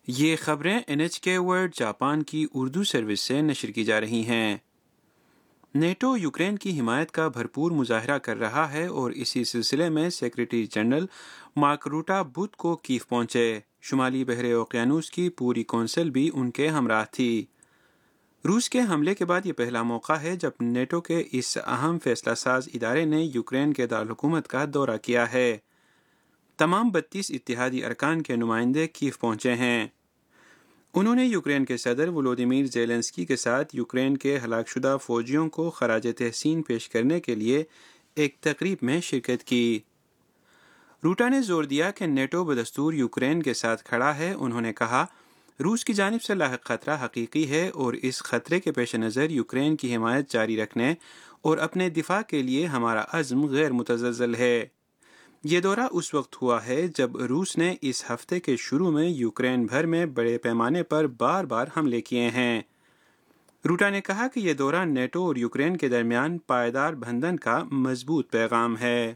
یہ خبریں NHK world Japan کی اردو سروس سے نشر کی جا رہی ہیں۔ نیٹو یوکرین کی حمایت کا بھرپور مظاہرہ کر رہا ہے اور اسی سلسلے میں سیکریٹری جنرل مارک روٹا بدھ کو کیف پہنچے۔ شمالی بحر اوقیانوس کی پوری کونسل بھی ان کے ہمراہ تھی۔ روس کے حملے کے بعد یہ پہلا موقع ہے جب نیٹو کے اس اہم فیصلہ ساز ادارے نے یوکرین کے دارالحکومت کا دورہ کیا ہے۔ تمام 32 اتحادی ارکان کے نمائندے کیف پہنچے ہیں۔ انہوں نے یوکرین کے صدر ولودیمیر زیلنسکی کے ساتھ یوکرین کے ہلاک شدہ فوجیوں کو خراج تحسین پیش کرنے کے لیے ایک تقریب میں شرکت کی۔ روٹا نے زور دیا کہ نیٹو بدستور یوکرین کے ساتھ کھڑا ہے۔ انہوں نے کہا، روس کی جانب سے لاحق خطرہ حقیقی ہے اور اس خطرے کے پیش نظر یوکرین کی حمایت جاری رکھنے اور اپنے دفاع کے لیے ہمارا عزم غیر متزلزل ہے۔ یہ دورہ اس وقت ہوا ہے جب روس نے اس ہفتے کے شروع میں یوکرین بھر میں بڑے پیمانے پر بار بار حملے کیے ہیں۔ روٹا نے کہا کہ یہ دورہ نیٹو اور یوکرین کے درمیان پائیدار بندھن کا مضبوط پیغام ہے۔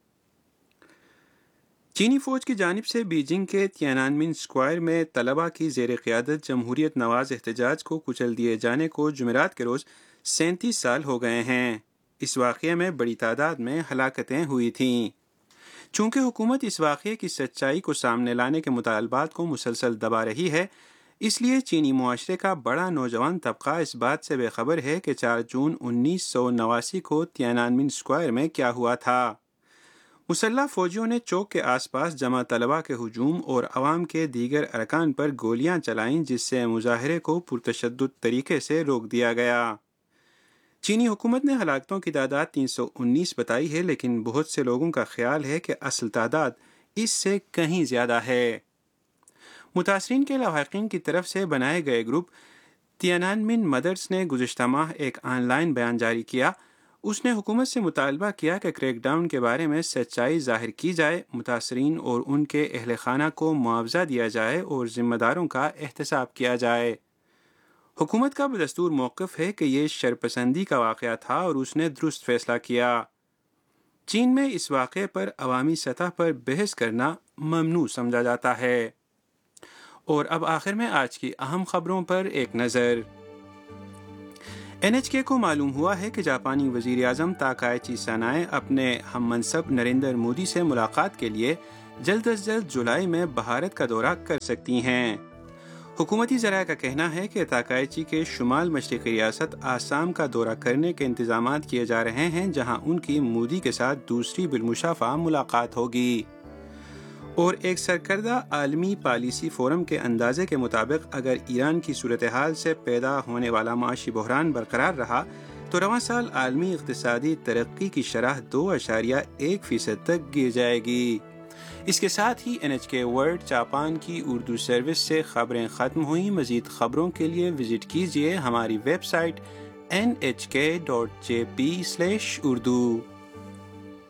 چینی فوج کی جانب سے بیجنگ کے تیانانمن اسکوائر میں طلبہ کی زیر قیادت جمہوریت نواز احتجاج کو کچل دیے جانے کو جمعرات کے روز 37 سال ہو گئے ہیں۔ اس واقعے میں بڑی تعداد میں ہلاکتیں ہوئی تھیں۔ چونکہ حکومت اس واقعے کی سچائی کو سامنے لانے کے مطالبات کو مسلسل دبا رہی ہے، اس لیے چینی معاشرے کا بڑا نوجوان طبقہ اس بات سے بے خبر ہے کہ 4 جون 1989 کو تیانانمن اسکوائر میں کیا ہوا تھا۔ مسلح فوجیوں نے چوک کے آس پاس جمع طلبہ کے ہجوم اور عوام کے دیگر ارکان پر گولیاں چلائیں، جس سے مظاہرے کو پرتشدد طریقے سے روک دیا گیا۔ چینی حکومت نے ہلاکتوں کی تعداد 319 بتائی ہے، لیکن بہت سے لوگوں کا خیال ہے کہ اصل تعداد اس سے کہیں زیادہ ہے۔ متاثرین کے لواحقین کی طرف سے بنائے گئے گروپ تیانانمن مدرس نے گزشتہ ماہ ایک آن لائن بیان جاری کیا۔ اس نے حکومت سے مطالبہ کیا کہ کریک ڈاؤن کے بارے میں سچائی ظاہر کی جائے، متاثرین اور ان کے اہل خانہ کو معاوضہ دیا جائے اور ذمہ داروں کا احتساب کیا جائے۔ حکومت کا بدستور موقف ہے کہ یہ شرپسندی کا واقعہ تھا اور اس نے درست فیصلہ کیا۔ چین میں اس واقعے پر عوامی سطح پر بحث کرنا ممنوع سمجھا جاتا ہے۔ اور اب آخر میں آج کی اہم خبروں پر ایک نظر۔ NHK کو معلوم ہوا ہے کہ جاپانی وزیر اعظم تاکائچی سانائے اپنے ہم منصب نریندر مودی سے ملاقات کے لیے جلد از جلد جولائی میں بھارت کا دورہ کر سکتی ہیں۔ حکومتی ذرائع کا کہنا ہے کہ تاکائچی کے شمال مشرقی ریاست آسام کا دورہ کرنے کے انتظامات کیے جا رہے ہیں، جہاں ان کی مودی کے ساتھ دوسری بالمشافہ ملاقات ہوگی۔ اور ایک سرکردہ عالمی پالیسی فورم کے اندازے کے مطابق اگر ایران کی صورتحال سے پیدا ہونے والا معاشی بحران برقرار رہا تو رواں سال عالمی اقتصادی ترقی کی شرح 2.1% تک گر جائے گی۔ اس کے ساتھ ہی NHK ورلڈ جاپان کی اردو سروس سے خبریں ختم ہوئیں۔ مزید خبروں کے لیے وزٹ کیجیے ہماری ویب سائٹ nhk.jp/urdu۔